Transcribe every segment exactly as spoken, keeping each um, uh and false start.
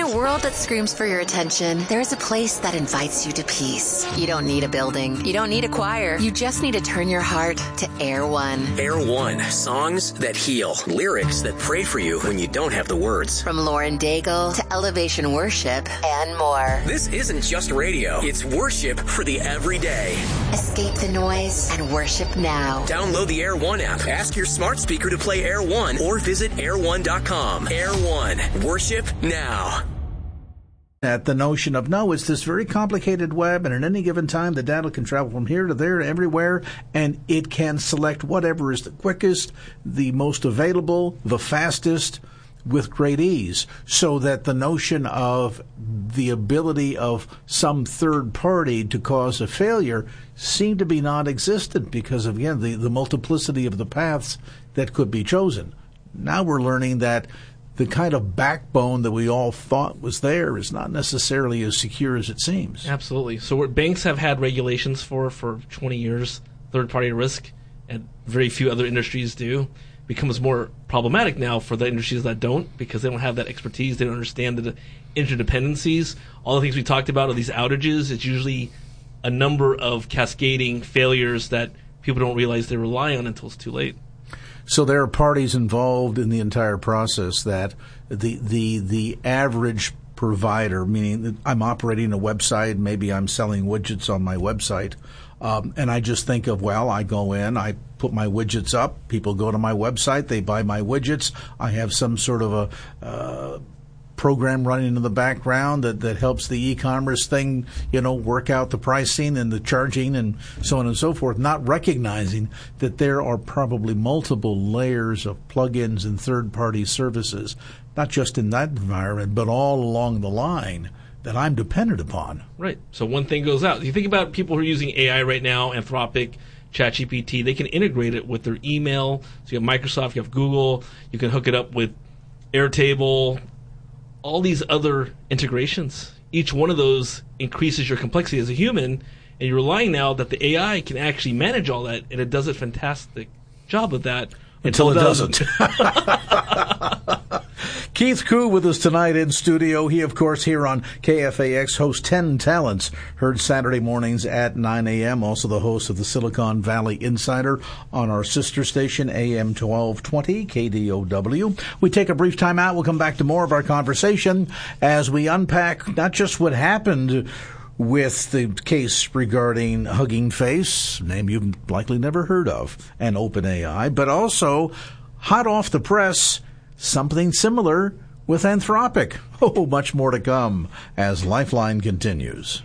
a world that screams for your attention, there is a place that invites you to peace. You don't need a building. You don't need a choir. You just need to turn your heart to Air One. Air One. Songs that heal. Lyrics that pray for you when you don't have the words. From Lauren Daigle to Elevation Worship and more. This isn't just radio. It's worship for the everyday. Escape the noise and worship now. Download the Air One app. Ask your smart speaker to play Air One or visit air one dot com. Air One. Worship now. At the notion of, no, it's this very complicated web, and at any given time, the data can travel from here to there to everywhere, and it can select whatever is the quickest, the most available, the fastest, with great ease, so that the notion of the ability of some third party to cause a failure seemed to be non-existent because of, again, the, the multiplicity of the paths that could be chosen. Now we're learning that the kind of backbone that we all thought was there is not necessarily as secure as it seems. Absolutely. So what banks have had regulations for for twenty years, third-party risk, and very few other industries do, becomes more problematic now for the industries that don't, because they don't have that expertise. They don't understand the interdependencies. All the things we talked about are these outages. It's usually a number of cascading failures that people don't realize they rely on until it's too late. So there are parties involved in the entire process that the the the average provider, meaning that I'm operating a website, maybe I'm selling widgets on my website, um, and I just think of, well, I go in, I put my widgets up, people go to my website, they buy my widgets, I have some sort of a uh, program running in the background that, that helps the e-commerce thing, you know, work out the pricing and the charging and so on and so forth, not recognizing that there are probably multiple layers of plugins and third-party services, not just in that environment, but all along the line that I'm dependent upon. Right. So one thing goes out. You think about people who are using A I right now, Anthropic, ChatGPT, they can integrate it with their email. So you have Microsoft, you have Google, you can hook it up with Airtable, all these other integrations. Each one of those increases your complexity as a human, and you're relying now that the A I can actually manage all that, and it does a fantastic job of that until, until it doesn't. Keith Koo with us tonight in studio. He, of course, here on K F A X hosts ten Talents, heard Saturday mornings at nine a.m. Also the host of the Silicon Valley Insider on our sister station, A M twelve twenty, K D O W. We take a brief time out. We'll come back to more of our conversation as we unpack not just what happened with the case regarding Hugging Face, a name you've likely never heard of, and OpenAI, but also, hot off the press, something similar with Anthropic. Oh, much more to come as Lifeline continues.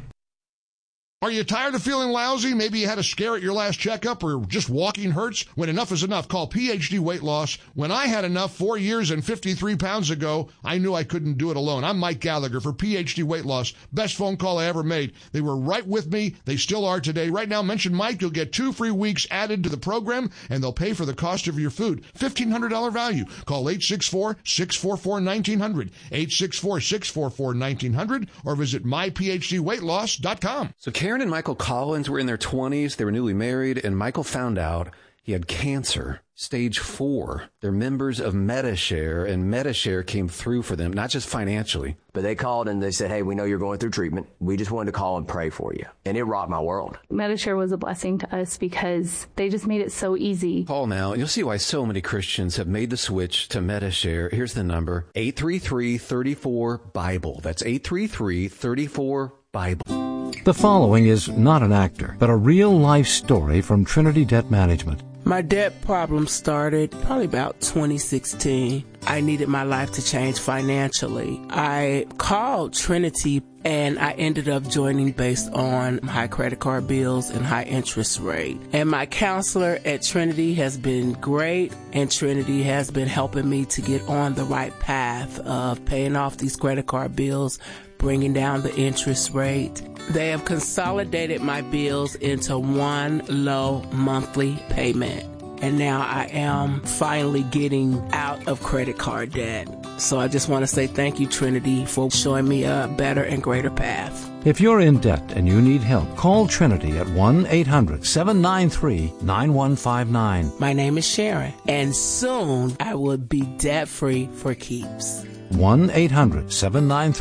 Are you tired of feeling lousy? Maybe you had a scare at your last checkup or just walking hurts? When enough is enough, call P H D Weight Loss. When I had enough four years and fifty-three pounds ago, I knew I couldn't do it alone. I'm Mike Gallagher for P H D Weight Loss. Best phone call I ever made. They were right with me. They still are today. Right now, mention Mike. You'll get two free weeks added to the program, and they'll pay for the cost of your food. fifteen hundred dollars value. Call eight six four, six four four, one nine zero zero, eight six four, six four four, one nine zero zero, or visit my p h d weight loss dot com. So Karen and Michael Collins were in their twenties. They were newly married, and Michael found out he had cancer, stage four. They're members of Medi-Share, and Medi-Share came through for them, not just financially. But they called and they said, hey, we know you're going through treatment. We just wanted to call and pray for you. And it rocked my world. Medi-Share was a blessing to us because they just made it so easy. Call now, and you'll see why so many Christians have made the switch to Medi-Share. Here's the number, eight three three, three four, Bible. That's eight three three, three four, Bible. The following is not an actor, but a real-life story from Trinity Debt Management. My debt problem started probably about twenty sixteen. I needed my life to change financially. I called Trinity and I ended up joining based on high credit card bills and high interest rate. And my counselor at Trinity has been great, and Trinity has been helping me to get on the right path of paying off these credit card bills, bringing down the interest rate. They have consolidated my bills into one low monthly payment. And now I am finally getting out of credit card debt. So I just want to say thank you, Trinity, for showing me a better and greater path. If you're in debt and you need help, call Trinity at one eight hundred, seven nine three, nine one five nine. My name is Sharon, and soon I will be debt-free for keeps. one eight hundred, seven nine three